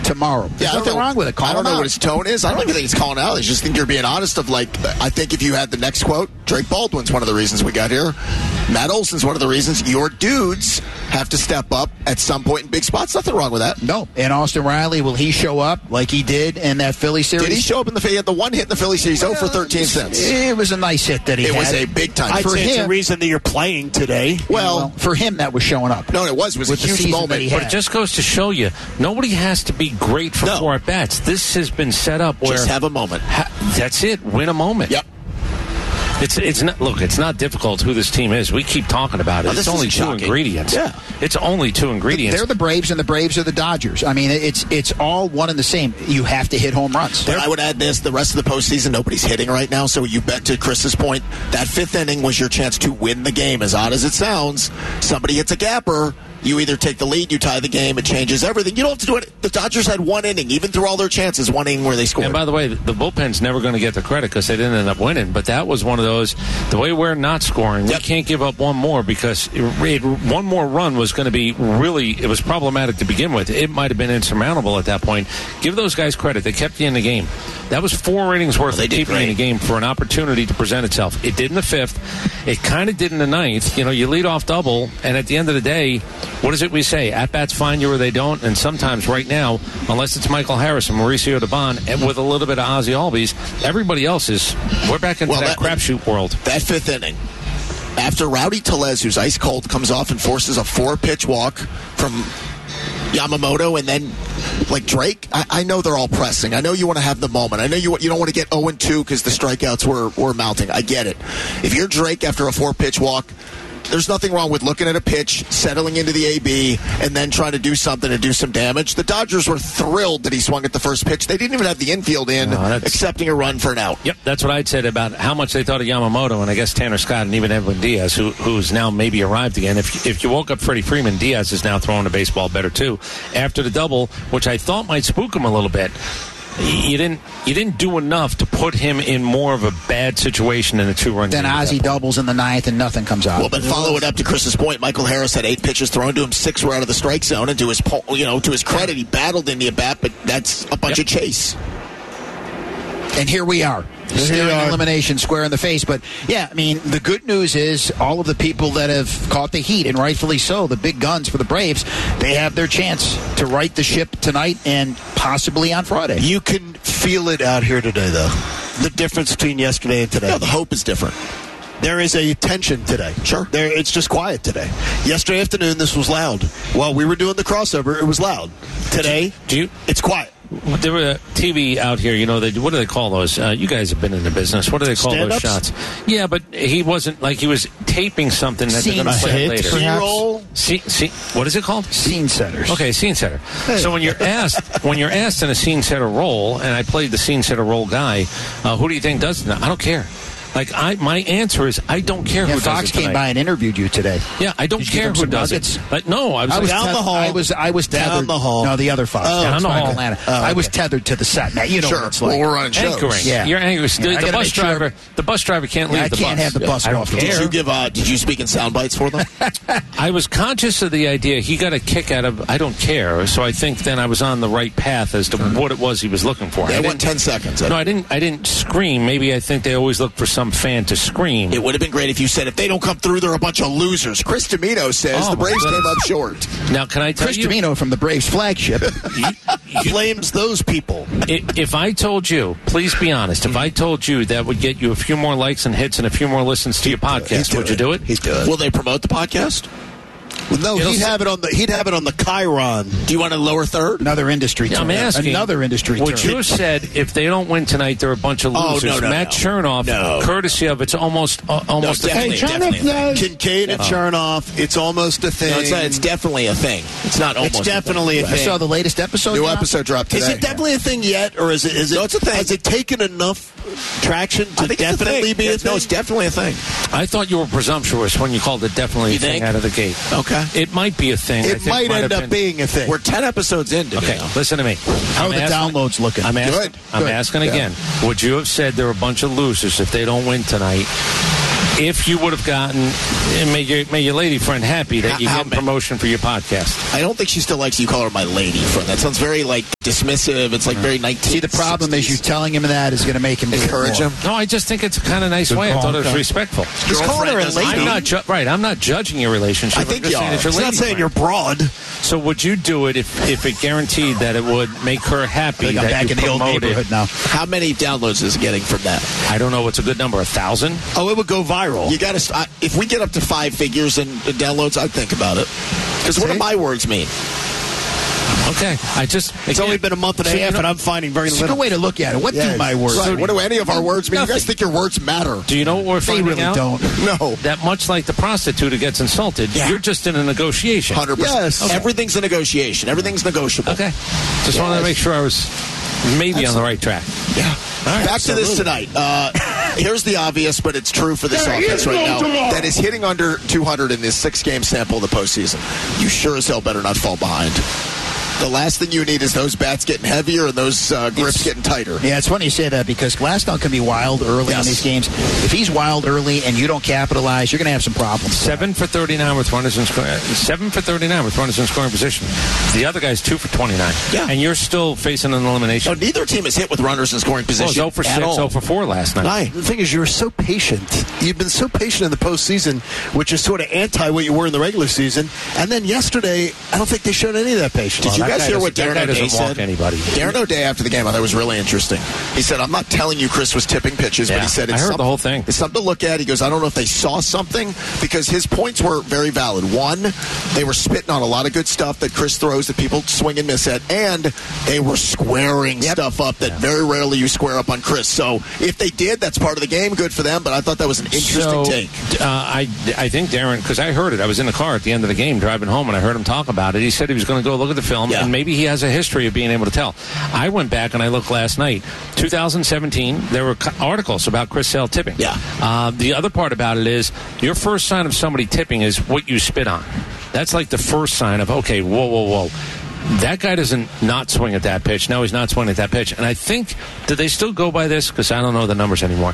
tomorrow. There's nothing wrong with it. I don't know what his tone is. I don't even think he's calling out. I just think you're being honest of, like, I think if you had the next quote, Drake Baldwin's one of the reasons we got here. Matt Olson's one of the reasons. Your dudes have to step up at some point in big spots. Nothing wrong with that. No. And Austin Riley, will he show up like he did in that Philly series? Did he show up in the he had the one hit in the Philly series, 0 for 13 cents. It was a nice hit that he had. It was a big time. I'd say it's the reason that you're playing today. Well, for him, that was showing up. No, it was a huge moment. But it just goes to show you, nobody has to be great for 4 at-bats. This has been set up where... Just have a moment. That's it. Win a moment. Yep. It's not. Look, it's not difficult who this team is. We keep talking about it. It's only 2 ingredients. Yeah, it's only 2 ingredients. They're the Braves, and the Braves are the Dodgers. I mean, it's all one and the same. You have to hit home runs. But I would add this: the rest of the postseason, nobody's hitting right now. So you bet, to Chris's point, that 5th inning was your chance to win the game. As odd as it sounds, somebody hits a gapper. You either take the lead, you tie the game, it changes everything. You don't have to do it. The Dodgers had 1 inning, even through all their chances, 1 inning where they scored. And by the way, the bullpen's never going to get the credit because they didn't end up winning. But that was one of those, the way we're not scoring, we can't give up one more because one more run was going to be it was problematic to begin with. It might have been insurmountable at that point. Give those guys credit. They kept you in the game. That was 4 innings worth of keeping you in the game for an opportunity to present itself. It did in the 5th. It kind of did in the 9th. You know, you lead off double, and at the end of the day, what is it we say? At-bats find you or they don't, and sometimes right now, unless it's Michael Harris and Mauricio Dubon, and with a little bit of Ozzie Albies, everybody else we're back into that crapshoot world. That 5th inning, after Rowdy Tellez, who's ice cold, comes off and forces a 4-pitch walk from Yamamoto, and then, like Drake, I know they're all pressing. I know you want to have the moment. I know you don't want to get 0-2 because the strikeouts were mounting. I get it. If you're Drake after a 4-pitch walk, there's nothing wrong with looking at a pitch, settling into the AB, and then trying to do something and do some damage. The Dodgers were thrilled that he swung at the first pitch. They didn't even have the infield accepting a run for an out. Yep, that's what I'd said about how much they thought of Yamamoto, and I guess Tanner Scott and even Edwin Diaz, who's now maybe arrived again. If you woke up Freddie Freeman, Diaz is now throwing the baseball better too. After the double, which I thought might spook him a little bit, you didn't do enough to put him in more of a bad situation in a 2-run game. Then Ozzie doubles in the 9th and nothing comes out. Well, but follow it up to Chris's point. Michael Harris had 8 pitches thrown to him, 6 were out of the strike zone, and to his credit, he battled in the at-bat, but that's a bunch of chase. And here we are. Staring elimination square in the face. But, yeah, I mean, the good news is all of the people that have caught the heat, and rightfully so, the big guns for the Braves, they have their chance to right the ship tonight and possibly on Friday. You can feel it out here today, though. The difference between yesterday and today. No, the hope is different. There is a tension today. Sure. It's just quiet today. Yesterday afternoon, this was loud. While we were doing the crossover, it was loud. Today, it's quiet. There were a TV out here, what do they call those? You guys have been in the business. What do they call Stand-ups? those shots? Yeah, but he wasn't, he was taping something that they're going to play later. C-roll? What is it called? Scene setters. Okay, scene setter. So when you're asked in a scene setter role, and I played the scene setter role guy, who do you think does that? I don't care. My answer is I don't care who does it Fox came by and interviewed you today. Yeah, I don't care who does it. But no, I was down the hall. I was tethered. Down the hall. No, the other Fox. Down the hall. Atlanta. I was tethered to the set. Matt, you know what it's like. Well, we're running shows. Anchoring. Yeah. You're anchoring. The bus driver can't leave the bus. I can't have the bus off. Did you speak in sound bites for them? I was conscious of the idea. He got a kick out of I don't care. So I think then I was on the right path as to what it was he was looking for. They went 10 seconds. No, I didn't scream. Maybe I think they always look for some fan to scream. It would have been great if you said, if they don't come through, they're a bunch of losers. Chris Domino says the Braves came up short. Now, can I tell Chris Domino from the Braves flagship blames those people. If I told you, please be honest, if I told you that would get you a few more likes and hits and a few more listens to your podcast, would you do it? He's doing it. Will they promote the podcast? Well, no, he'd have it on the Chiron. Do you want a lower third? Another industry term. I'm asking. Another industry Would term. you have said if they don't win tonight, they're a bunch of losers? Matt Chernoff, courtesy of it's almost a thing. Kincaid and Chernoff, it's almost a thing. No, it's definitely a thing. It's not almost. It's definitely a thing. I saw the latest episode. New episode dropped today. Is it definitely a thing yet, or is it? No, it's a thing. Has it taken enough traction to definitely be a thing? No, it's definitely a thing. I thought you were presumptuous when you called it definitely a thing out of the gate. Okay. It might be a thing. It might end up being a thing. We're 10 episodes into Okay, listen to me. How are the downloads looking? I'm asking again. Would you have said they're a bunch of losers if they don't win tonight? if you would have gotten, and made your lady friend happy that you get promotion for your podcast. I don't think she still likes you call her my lady friend. That sounds very dismissive. It's very 1960s. See, the problem is you telling him that is going to make him encourage him. No, I just think it's a kind of nice way. I thought it was respectful. Just calling her a lady. I'm not judging your relationship. I think you are. She's not saying you're broad. So would you do it if it guaranteed that it would make her happy? Like I'm back in the old neighborhood now. How many downloads is it getting from that? I don't know. What's a good number? 1,000? Oh, it would go viral. You got to. If we get up to 5 figures in downloads, I'd think about it. Because what do my words mean? Okay, it's only been a month and a half, and I'm finding very little. It's a good way to look at it. What do my words? Right. What do any of our words mean? You guys think your words matter? Do you know what we're finding really out? Don't. No. That much like the prostitute who gets insulted, you're just in a negotiation. 100%. Yes. Okay. Everything's a negotiation. Everything's negotiable. Okay. Just wanted to make sure I was maybe on the right track. Yeah. Right, back to this tonight. Here's the obvious, but it's true for this offense right now. That is hitting under 200 in this 6-game sample of the postseason. You sure as hell better not fall behind. The last thing you need is those bats getting heavier and those grips getting tighter. Yeah, it's funny you say that because Glasnow can be wild early in these games. If he's wild early and you don't capitalize, you're going to have some problems. 7 for 39 with runners in scoring. 7 for 39 with runners in scoring position. The other guy's 2 for 29. Yeah. And you're still facing an elimination. No, neither team is hit with runners in scoring position. 0 for 6, 0 for 4 last night. Right. The thing is, you were so patient. You've been so patient in the postseason, which is sort of anti what you were in the regular season. And then yesterday, I don't think they showed any of that patience. Did you guys hear what Darren O'Day said? Anybody. Darren O'Day after the game, I thought it was really interesting. He said, I'm not telling you Chris was tipping pitches, but he said I heard the whole thing. It's something to look at. He goes, I don't know if they saw something, because his points were very valid. One, they were spitting on a lot of good stuff that Chris throws that people swing and miss at, and they were squaring stuff up that very rarely you square up on Chris. So if they did, that's part of the game. Good for them, but I thought that was an interesting take. I think Darren, because I heard it. I was in the car at the end of the game driving home, and I heard him talk about it. He said he was going to go look at the film, and maybe he has a history of being able to tell. I went back and I looked last night. 2017, there were articles about Chris Sale tipping. Yeah. The other part about it is your first sign of somebody tipping is what you spit on. That's like the first sign of, okay, whoa. That guy doesn't not swing at that pitch. Now he's not swinging at that pitch. And I think, do they still go by this? Because I don't know the numbers anymore.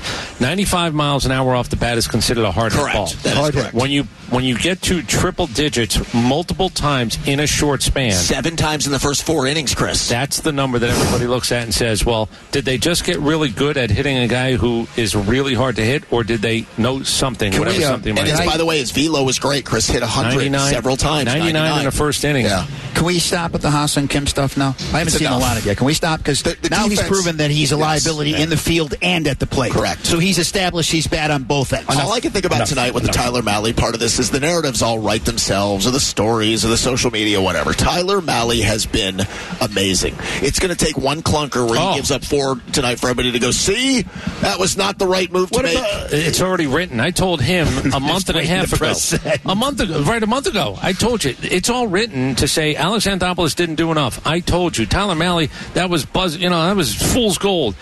95 miles an hour off the bat is considered a hard hit ball. That is correct. When you get to triple digits multiple times in a short span. 7 times in the first 4 innings, Chris. That's the number that everybody looks at and says, well, did they just get really good at hitting a guy who is really hard to hit, or did they know something, something might be? By the way, his velo was great. Chris hit 100 several times. 99 in the first inning. Yeah. Can we stop at the Hasan Kim stuff now? I haven't seen a lot of it yet. Can we stop? Because now he's proven that he's a liability in the field and at the plate. Correct. So he's established he's bad on both ends. All I can think about tonight with the Tyler Mahle part of this is the narratives all write themselves, or the stories, or the social media, whatever. Tyler Mahle has been amazing. It's going to take one clunker where he gives up 4 tonight for everybody to go, see, that was not the right move to make. It's already written. I told him a month and a half ago. A month ago. I told you. It's all written to say Alex Anthopoulos didn't do enough. I told you. Tyler Mahle, that was that was fool's gold.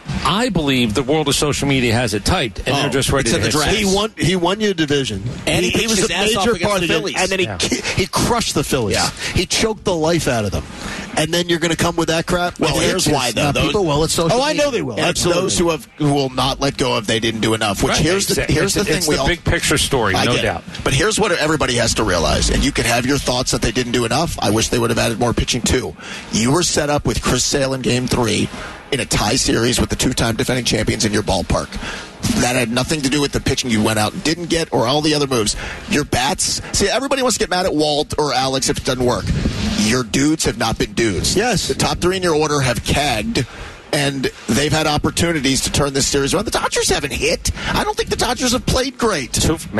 I believe the world of social media has it typed, and they're just ready to hit. He won your division. And he was a major part of it. And then he crushed the Phillies. Yeah. He choked the life out of them. And then you're going to come with that crap? Well, here's why, though. People will. It's social media. I know they will. And absolutely. Those who will not let go of they didn't do enough. Which here's the thing. It's the big picture story, no doubt. But here's what everybody has to realize, and you can have your thoughts that they didn't do enough. I wish they would have added more pitching too. You were set up with Chris Sale in Game 3 in a tie series with the 2-time defending champions in your ballpark. That had nothing to do with the pitching you went out and didn't get, or all the other moves. Your bats. See, everybody wants to get mad at Walt or Alex if it doesn't work. Your dudes have not been dudes. Yes. The top 3 in your order have cagged, and they've had opportunities to turn this series around. The Dodgers haven't hit. I don't think the Dodgers have played great.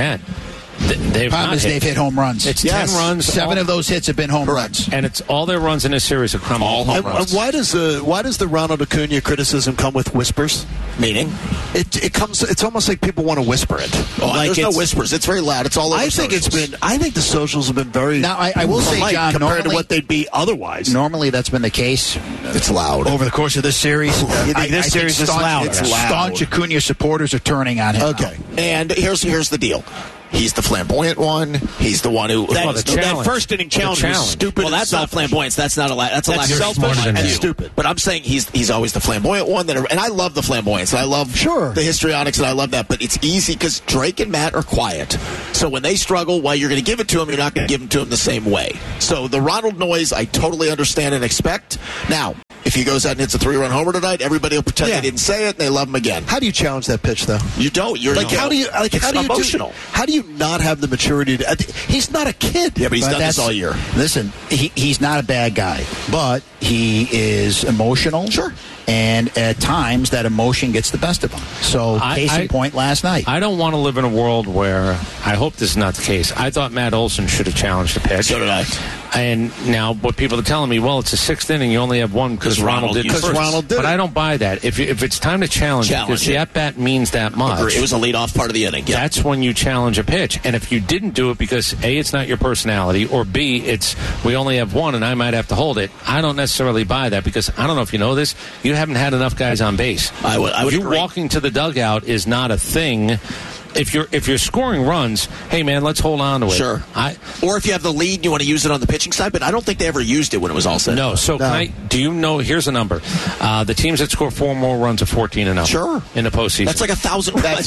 The problem is they've hit home runs. It's 10 runs. 7 of those hits have been home runs. And it's all their runs in this series have come all home runs. Why does the Ronald Acuna criticism come with whispers? Meaning? It comes. It's almost like people want to whisper it. There's no whispers. It's very loud. It's all over. I think the socials have been very. Now I will say, John, compared to what they'd be otherwise. Normally, that's been the case. It's loud over the course of this series. You think this series is loud? Staunch Acuna supporters are turning on him. Okay, and here's the deal. He's the flamboyant one. He's the one who... That first inning challenge was stupid. Well, that's not flamboyance. That's not a that's lack of selfish and view. stupid. But I'm saying he's always the flamboyant one. And I love the flamboyance. And I love the histrionics, and I love that. But it's easy because Drake and Matt are quiet. So when they struggle, while you're going to give it to them, you're not going to give it to them the same way. So the Ronald noise, I totally understand and expect. Now, if he goes out and hits a 3-run homer tonight, everybody will pretend they didn't say it, and they love him again. How do you challenge that pitch, though? You don't. You're how do you emotional. How do you not have the maturity to? He's not a kid. Yeah, but he's done this all year. Listen, he's not a bad guy, but he is emotional. Sure. And at times, that emotion gets the best of him. So, case in point last night. I don't want to live in a world where, I hope this is not the case, I thought Matt Olson should have challenged the pitch. So did I. And now what people are telling me, well, it's a sixth inning, you only have one because Ronald did first. But I don't buy that. If it's time to challenge it, because the at-bat means that much. It was a leadoff part of the inning. Yeah. That's when you challenge a pitch. And if you didn't do it because, A, it's not your personality, or B, it's we only have one and I might have to hold it, I don't necessarily buy that because I don't know if you know this, you haven't had enough guys on base. I would agree. Walking to the dugout is not a thing. If you're scoring runs, hey man, let's hold on to it. Sure. Or if you have the lead, you want to use it on the pitching side. But I don't think they ever used it when it was all said. No. So do you know? Here's a number: the teams that score 4 more runs are 14-0. Sure. In the postseason, that's like 1,000 runs.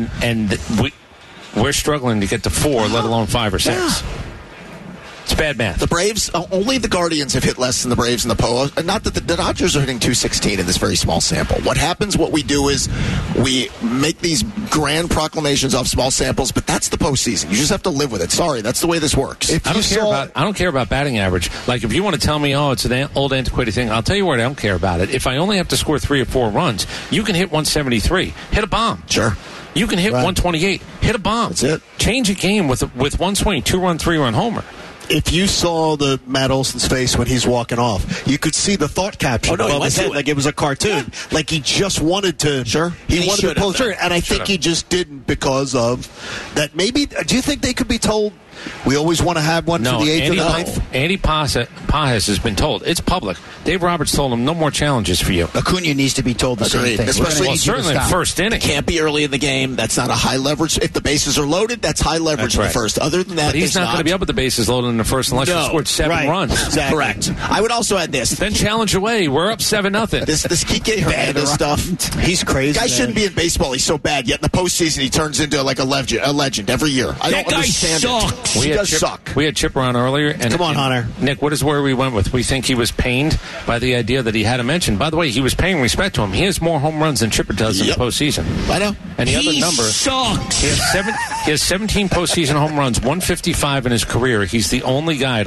And we're struggling to get to 4, let alone 5 or 6. Yeah. It's bad math. The Braves, only the Guardians have hit less than the Braves in the POA. Not that the Dodgers are hitting 216 in this very small sample. What we do is we make these grand proclamations off small samples, but that's the postseason. You just have to live with it. Sorry, that's the way this works. I don't care about batting average. Like, if you want to tell me, it's an old antiquated thing, I'll tell you what I don't care about it. If I only have to score 3 or 4 runs, you can hit 173. Hit a bomb. Sure. You can hit 128. Hit a bomb. That's it. Change a game with one swing, 2-run, 3-run homer. If you saw the Matt Olson's face when he's walking off, you could see the thought caption above his head, like it was a cartoon. Yeah. Like he just wanted to. Sure. He wanted to pull the trigger, and I think he just didn't because of that. Maybe. Do you think they could be told? We always want to have one for the 8th or the 9th. Andy Pajas has been told. It's public. Dave Roberts told him no more challenges for you. Acuna needs to be told the same thing. Especially certainly in the first inning. It can't be early in the game. That's not a high leverage. If the bases are loaded, that's high leverage in the first. Other than that, but he's not going to be up with the bases loaded in the first unless you scored 7 runs. Exactly. Correct. I would also add this. Then challenge away. We're up 7-0. This Kike Hernandez stuff. He's crazy. Guy shouldn't be in baseball. He's so bad. Yet in the postseason, he turns into like a legend every year. I don't understand it. He does suck. We had Chipper on earlier. And, come on, Hunter. Nick, what is where we went with? We think he was pained by the idea that he had a mention. By the way, he was paying respect to him. He has more home runs than Chipper does in the postseason. I know. And the other number, sucks. He has 17 postseason home runs, 155 in his career. He's the only guy at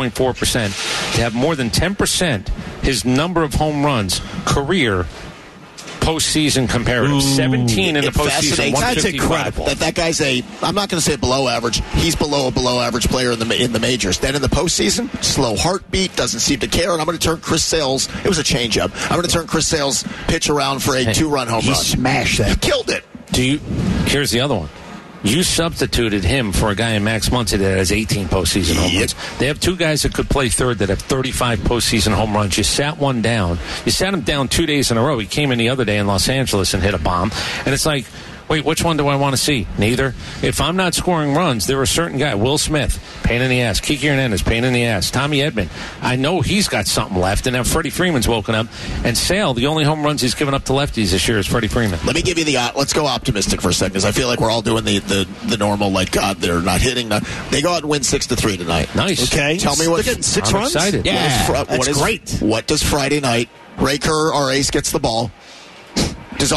11.4% to have more than 10% his number of home runs career postseason comparative. 17 in the postseason, 155. That's incredible. That guy's I'm not going to say below average. He's below a below average player in the majors. Then in the postseason, slow heartbeat, doesn't seem to care. And I'm going to turn Chris Sale's, it was a changeup. I'm going to turn Chris Sale's pitch around for a 2-run home run. He smashed that. He killed it. Here's the other one. You substituted him for a guy in Max Muncy that has 18 postseason home runs. They have 2 guys that could play third that have 35 postseason home runs. You sat one down. You sat him down 2 days in a row. He came in the other day in Los Angeles and hit a bomb. And it's like, wait, which one do I want to see? Neither. If I'm not scoring runs, there are certain guys. Will Smith, pain in the ass. Kike Hernandez, pain in the ass. Tommy Edman, I know he's got something left. And now Freddie Freeman's woken up. And Sale, the only home runs he's given up to lefties this year is Freddie Freeman. Let me give you let's go optimistic for a second, because I feel like we're all doing the normal, like, God, they're not hitting. They go out and win 6-3 tonight. Nice. Okay. Tell me what. They're getting 6 runs? Excited. Yeah. That's great. What does Friday night? Ray Kerr, our ace, gets the ball. Does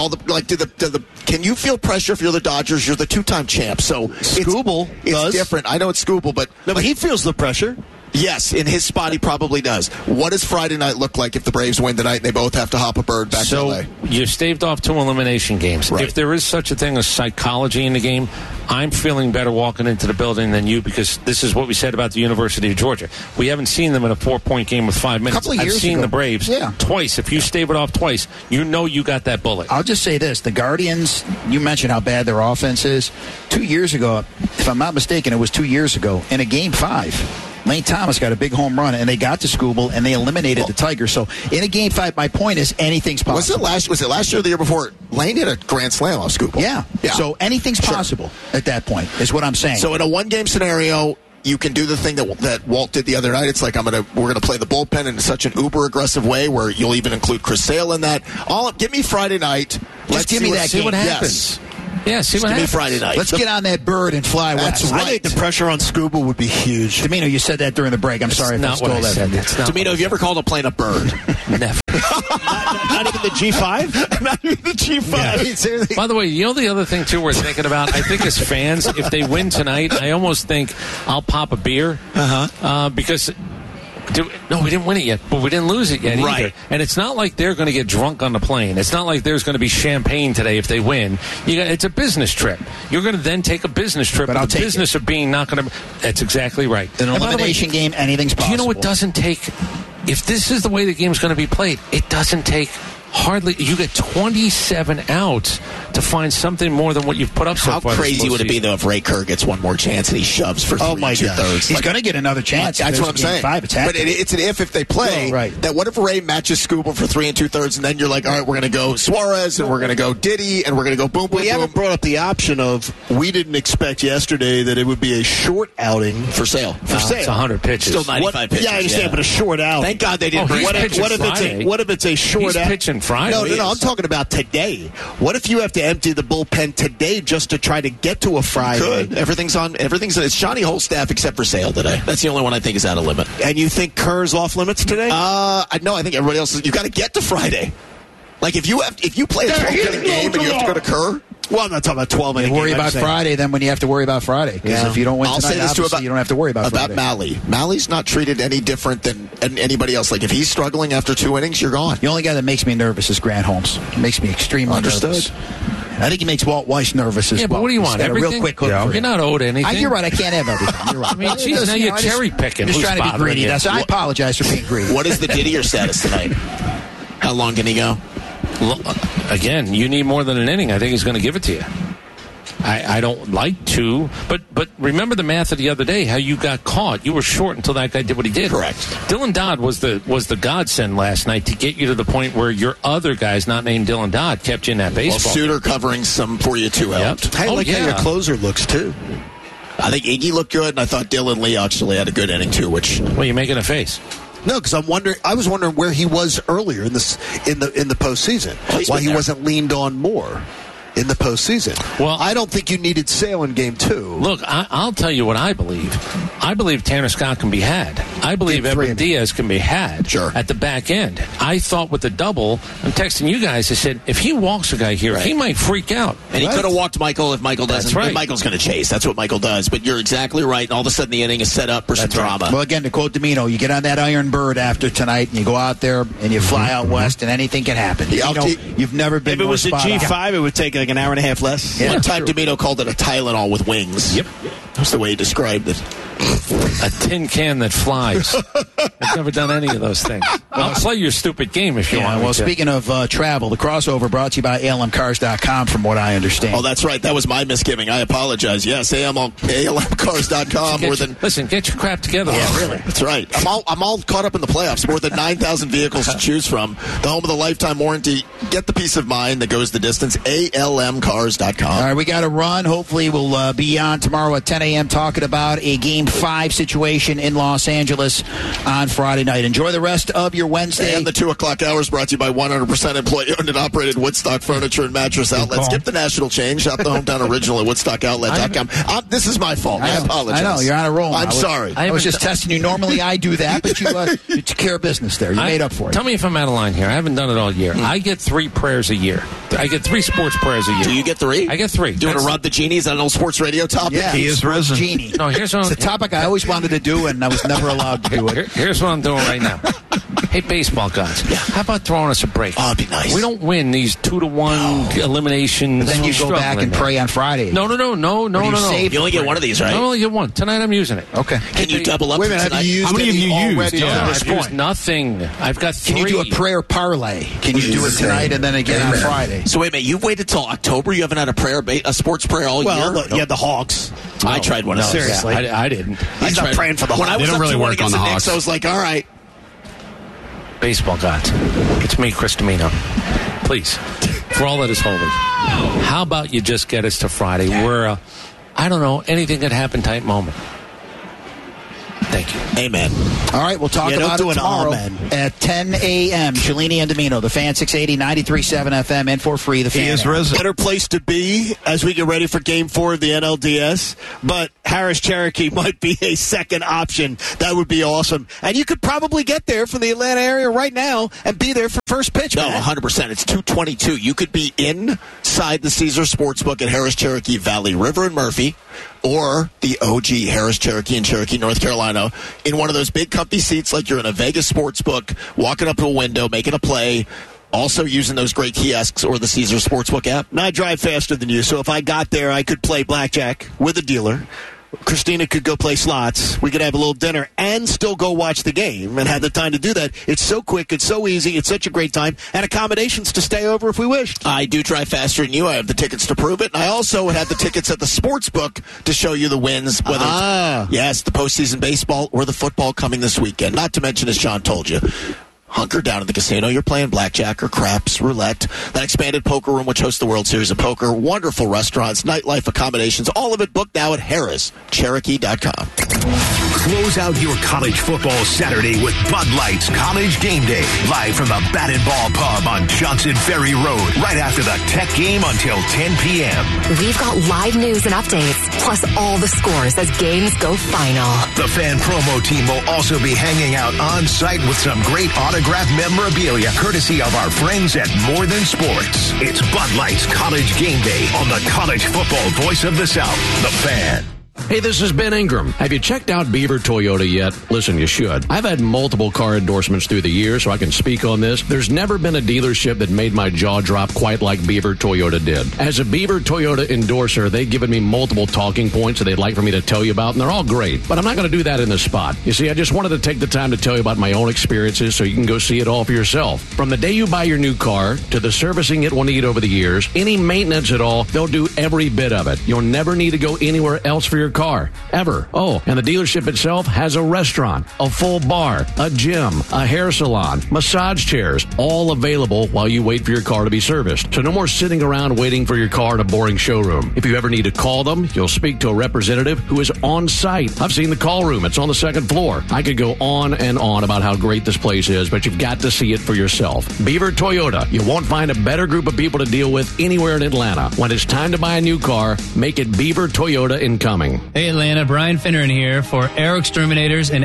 can you feel pressure if you're the Dodgers? You're the 2-time champ, so Skubal it's different. I know it's Skubal, but he feels the pressure. Yes, in his spot, he probably does. What does Friday night look like if the Braves win tonight and they both have to hop a bird back to L.A.? You staved off 2 elimination games. Right. If there is such a thing as psychology in the game, I'm feeling better walking into the building than you, because this is what we said about the University of Georgia. We haven't seen them in a 4-point game with 5 minutes. I've seen the Braves twice. If you stave it off twice, you know you got that bullet. I'll just say this. The Guardians, you mentioned how bad their offense is. 2 years ago, if I'm not mistaken, it was 2 years ago, in a Game 5. Lane Thomas got a big home run, and they got to Skubal, and they eliminated the Tigers. So in a Game 5, my point is anything's possible. Was it last year or the year before? Lane hit a grand slam off Skubal. Yeah. So anything's possible at that point, is what I'm saying. So in a one-game scenario, you can do the thing that Walt did the other night. It's like we're gonna play the bullpen in such an uber aggressive way where you'll even include Chris Sale in that. Give me Friday night. Let's give me that see game. what happens. Yeah, see what happens. Give me Friday night. Let's get on that bird and fly west. I think the pressure on Skubal would be huge. Domino, you said that during the break. I'm sorry if I stole that from you. Domino, have you ever called a plane a bird? Never. Not even the G5? Not even the G5. Yeah. By the way, you know the other thing, too, we're thinking about? I think as fans, if they win tonight, I almost think I'll pop a beer. Because... No, we didn't win it yet, but we didn't lose it yet either. And it's not like they're going to get drunk on the plane. It's not like there's going to be champagne today if they win. It's a business trip. You're going to then take a business trip. But I'll the business of being not going to... That's exactly right. An elimination game, anything's possible. Do you know it doesn't take... If this is the way the game's going to be played, it doesn't take... Hardly, you get 27 outs to find something more than what you've put up so far. How crazy would it be, though, if Ray Kerr gets one more chance and he shoves for 3 2/3? He's going to get another chance. That's what I'm saying. But it's an if they play. That what if Ray matches Skubal for 3 2/3, and then you're like, all right, we're going to go Suarez, and we're going to go Diddy, and we're going to go boom, boom, We haven't brought up the option of we didn't expect yesterday that it would be a short outing for Sale. It's 100 pitches. Still 95 pitches. Yeah, I understand, but a short outing. Thank God they didn't bring what if it's a short outing? He's pitching Friday. No, I'm talking about today. What if you have to empty the bullpen today just to try to get to a Friday? Good. Everything's it's Johnny Holt's staff except for Sale today. That's the only one I think is out of limit. And you think Kerr's off limits today? No, I think everybody else is. You've got to get to Friday. Like if you play a 12-inning game and you have to go to Kerr. Well, I'm not talking about 12-inning game. Worry about Friday then when you have to worry about Friday. Because if you don't win tonight, you don't have to worry about Friday. Malley. Malley's not treated any different than anybody else. Like if he's struggling after 2 innings, you're gone. The only guy that makes me nervous is Grant Holmes. It makes me extremely nervous. I think he makes Walt Weiss nervous as well. Yeah, but what do you want? Everything? A real quick hook for You're not owed anything. You're right. I can't have everything. You're right. I mean, geez, now you're cherry picking. I'm just trying to be greedy. I apologize for being greedy. What is the Didier status tonight? How long can he go? Again, you need more than an inning. I think he's going to give it to you. I don't like to, but remember the math of the other day, how you got caught. You were short until that guy did what he did. Correct. Dylan Dodd was the godsend last night to get you to the point where your other guys, not named Dylan Dodd, kept you in that baseball. Well, Suter covering some for you, too, out. I like how your closer looks, too. I think Iggy looked good, and I thought Dylan Lee actually had a good inning, too, which... Well, you're making a face. No, because I was wondering where he was earlier in the postseason. Why he wasn't leaned on more in the postseason. Well, I don't think you needed Sale in Game 2. Look, I'll tell you what I believe. I believe Tanner Scott can be had. I believe Edwin Diaz can be had at the back end. I thought with the double, I'm texting you guys, I said, if he walks a guy here, he might freak out. And he could have walked Michael if Michael doesn't. That's right. Michael's going to chase. That's what Michael does. But you're exactly right. And all of a sudden the inning is set up for some drama. Well, again, to quote Domino, you get on that iron bird after tonight and you go out there and you fly out west and anything can happen. You've never been If it was a G5, it would take like an hour and a half less. Yeah, one time Domino called it a Tylenol with wings. Yep. That's the way he described it. A tin can that flies. I've never done any of those things. I'll play your stupid game if you want. Well, speaking of travel, the crossover brought to you by ALMcars.com, from what I understand. Oh, that's right. That was my misgiving. I apologize. Yes, ALMcars.com. Listen, get your crap together. Yeah, really. That's right. I'm all caught up in the playoffs. More than 9,000 vehicles to choose from. The home of the lifetime warranty. Get the peace of mind that goes the distance. ALMcars.com. All right, we got to run. Hopefully, we'll be on tomorrow at 10 a.m. talking about a Game 5 situation in Los Angeles on Friday night. Enjoy the rest of your Wednesday. And the 2 o'clock hours brought to you by 100% employee-owned and operated Woodstock Furniture and Mattress Outlet. Skip the national chain. Shop the hometown original at WoodstockOutlet.com. This is my fault. I apologize. I know. You're on a roll. I'm sorry. I was just testing you. Normally, I do that, but you took care of business there. You made up for it. Tell me if I'm out of line here. I haven't done it all year. I get 3 prayers a year. I get 3 sports prayers a year. Do you get 3? I get 3. Do you want to rub the genie? Is that an old sports radio topic? Yeah, he is risen. Genie. No, here's what it's a topic I always wanted to do, and I was never allowed to do it. Here's what I'm doing right now. Hey, baseball gods, how about throwing us a break? Oh, it'd be nice. We don't win these 2-1 eliminations. Then you go back and pray on Friday. No. You only get one of these, right? I only get one. Tonight I'm using it. Okay. Can you double up? Wait a minute, have you used how many have you used? Yeah, I've used nothing. I've got 3. Can you do a prayer parlay? Can you do it tonight and then again on Friday? So wait a minute, you've waited till October? You haven't had a sports prayer all year? Well, you had the Hawks. I tried one. Seriously. I did. didn't. He's not praying for the Hawks. When I was They don't up really 2-1 work against on the the Knicks, Hawks. I was like, all right. Baseball gods. It's me, Chris Domino. Please, for all that is holy, how about you just get us to Friday? We're, I don't know, anything could happen type moment. Thank you. Amen. All right, we'll talk about it tomorrow amen. at 10 a.m. Cellini and Domino, the Fan 680, 93.7 FM, and for free, the Fan. He is risen. Better place to be as we get ready for Game 4 of the NLDS. But Harris Cherokee might be a second option. That would be awesome. And you could probably get there from the Atlanta area right now and be there for first pitch. No, man. 100%. It's 2:22. You could be inside the Caesar Sportsbook at Harris Cherokee Valley River and Murphy, or the OG Harris Cherokee in Cherokee, North Carolina, in one of those big comfy seats like you're in a Vegas sportsbook, walking up to a window, making a play, also using those great kiosks or the Caesar Sportsbook app. And I drive faster than you, so if I got there, I could play blackjack with a dealer. Christina could go play slots. We could have a little dinner and still go watch the game and have the time to do that. It's so quick. It's so easy. It's such a great time. And accommodations to stay over if we wish. I do drive faster than you. I have the tickets to prove it. And I also have the tickets at the Sportsbook to show you the wins, whether it's, yes, the postseason baseball or the football coming this weekend. Not to mention, as Sean told you, hunker down at the casino. You're playing blackjack or craps, roulette. That expanded poker room, which hosts the World Series of Poker. Wonderful restaurants, nightlife accommodations. All of it booked now at HarrisCherokee.com. Close out your college football Saturday with Bud Light's College Game Day. Live from the Bat and Ball Pub on Johnson Ferry Road. Right after the Tech game until 10 p.m. We've got live news and updates, plus all the scores as games go final. The fan promo team will also be hanging out on site with some great autographed memorabilia courtesy of our friends at More Than Sports. It's Bud Light's College Game Day on the college football voice of the South, The Fan. Hey, this is Ben Ingram. Have you checked out Beaver Toyota yet? Listen, you should. I've had multiple car endorsements through the years, so I can speak on this. There's never been a dealership that made my jaw drop quite like Beaver Toyota did. As a Beaver Toyota endorser, they've given me multiple talking points that they'd like for me to tell you about, and they're all great. But I'm not going to do that in this spot. You see, I just wanted to take the time to tell you about my own experiences so you can go see it all for yourself. From the day you buy your new car to the servicing it will need over the years, any maintenance at all, they'll do every bit of it. You'll never need to go anywhere else for your car, ever. Oh, and the dealership itself has a restaurant, a full bar, a gym, a hair salon, massage chairs, all available while you wait for your car to be serviced. So no more sitting around waiting for your car in a boring showroom. If you ever need to call them, you'll speak to a representative who is on site. I've seen the call room. It's on the second floor. I could go on and on about how great this place is, but you've got to see it for yourself. Beaver Toyota. You won't find a better group of people to deal with anywhere in Atlanta. When it's time to buy a new car, make it Beaver Toyota incoming. Hey Atlanta, Brian Finneran here for Aero Exterminators and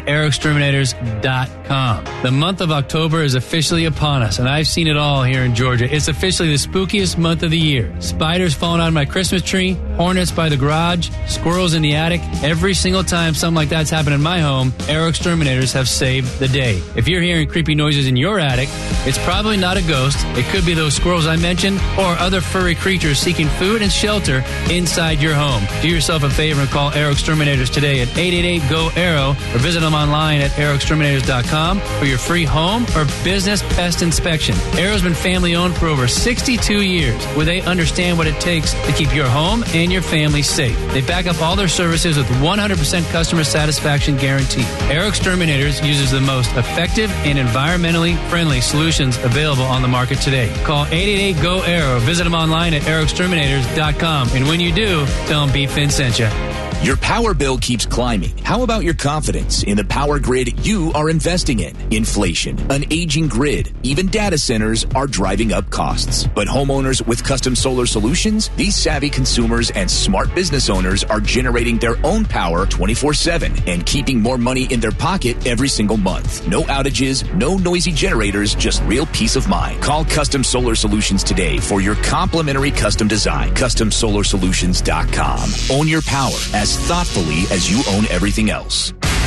AeroExterminators.com. The month of October is officially upon us, and I've seen it all here in Georgia. It's officially the spookiest month of the year. Spiders falling on my Christmas tree, hornets by the garage, squirrels in the attic. Every single time something like that's happened in my home, Aero Exterminators have saved the day. If you're hearing creepy noises in your attic, it's probably not a ghost. It could be those squirrels I mentioned or other furry creatures seeking food and shelter inside your home. Do yourself a favor and call Aero Exterminators today at 888-GO-AERO or visit them online at AeroExterminators.com for your free home or business pest inspection. Aero's been family owned for over 62 years, where they understand what it takes to keep your home and your family safe. They back up all their services with 100% customer satisfaction guarantee. Aero Exterminators uses the most effective and environmentally friendly solutions available on the market today. Call 888-GO-AERO. Visit them online at AeroExterminators.com. And when you do, tell them B-Fin sent you. Your power bill keeps climbing. How about your confidence in the power grid you are investing in? Inflation, an aging grid, even data centers are driving up costs. But homeowners with custom solar solutions, these savvy consumers and smart business owners are generating their own power 24/7 and keeping more money in their pocket every single month. No outages, no noisy generators, just real peace of mind. Call Custom Solar Solutions today for your complimentary custom design. CustomSolarSolutions.com. Own your power as thoughtfully as you own everything else.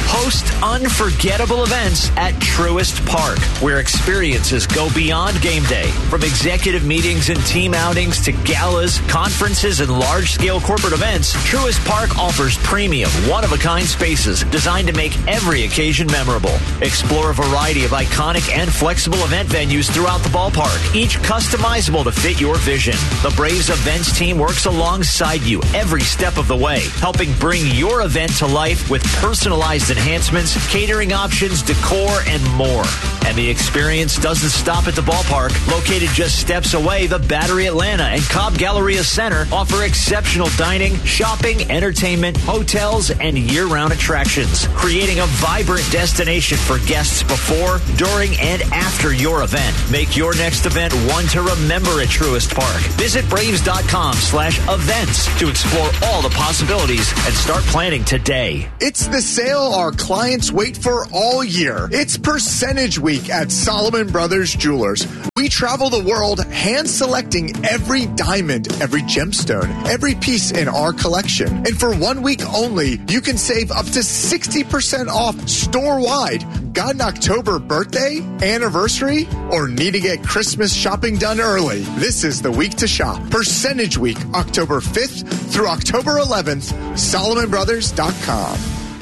Host unforgettable events at Truist Park, where experiences go beyond game day. From executive meetings and team outings to galas, conferences, and large-scale corporate events, Truist Park offers premium, one-of-a-kind spaces designed to make every occasion memorable. Explore a variety of iconic and flexible event venues throughout the ballpark, each customizable to fit your vision. The Braves events team works alongside you every step of the way, helping bring your event to life with personalized enhancements, catering options, decor, and more. And the experience doesn't stop at the ballpark. Located just steps away, the Battery Atlanta and Cobb Galleria Center offer exceptional dining, shopping, entertainment, hotels, and year-round attractions, creating a vibrant destination for guests before, during, and after your event. Make your next event one to remember at Truist Park. Visit Braves.com/events to explore all the possibilities and start planning today. It's the sale our clients wait for all year. It's Percentage Week at Solomon Brothers Jewelers. We travel the world hand-selecting every diamond, every gemstone, every piece in our collection. And for 1 week only, you can save up to 60% off store-wide. Got an October birthday, anniversary, or need to get Christmas shopping done early? This is the week to shop. Percentage Week, October 5th through October 11th, SolomonBrothers.com.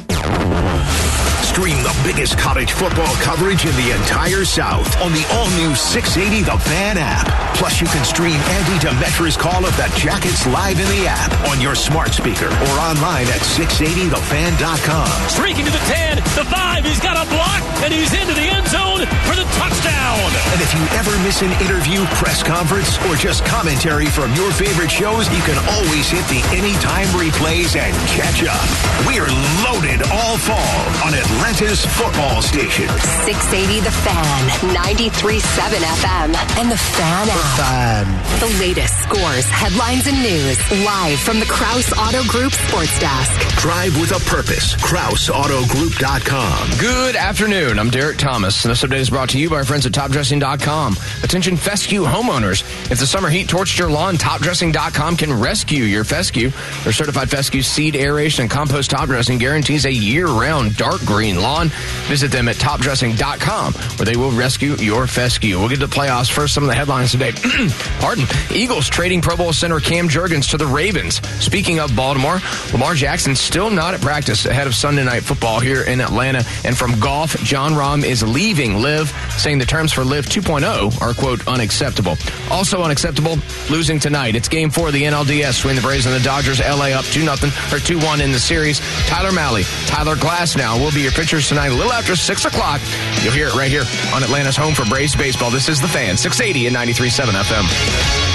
Stream the biggest college football coverage in the entire South on the all-new 680 The Fan app. Plus, you can stream Andy Demetra's call of the Jackets live in the app on your smart speaker or online at 680thefan.com. Streaking to the 10, the 5, he's got a block, and he's into the end zone for the touchdown. And if you ever miss an interview, press conference, or just commentary from your favorite shows, you can always hit the anytime replays and catch up. We're loaded all fall on Atlanta's football station. 680 The Fan, 93.7 FM, and The Fan app. The latest scores, headlines, and news live from the Krause Auto Group Sports Desk. Drive with a purpose. KrauseAutoGroup.com. Good afternoon. I'm Derek Thomas, and this update is brought to you by our friends at TopDressing.com. Attention fescue homeowners. If the summer heat torched your lawn, TopDressing.com can rescue your fescue. Their certified fescue seed aeration and compost top dressing guarantees a year-round dark green lawn. Visit them at TopDressing.com, where they will rescue your fescue. We'll get to the playoffs. First, some of the headlines today. Pardon. Eagles trading Pro Bowl center Cam Jurgens to the Ravens. Speaking of Baltimore, Lamar Jackson still not at practice ahead of Sunday Night Football here in Atlanta. And from golf, Jon Rahm is leaving LIV, saying the terms for LIV 2.0 are, quote, unacceptable. Also unacceptable, losing tonight. It's Game 4 of the NLDS between the Braves and the Dodgers. LA up 2-1 in the series. Tyler Mahle, Tyler Glasnow will be your pitchers tonight a little after 6 o'clock. You'll hear it right here on Atlanta's home for Braves baseball. This is The Fan, 680 and 93.7 FM.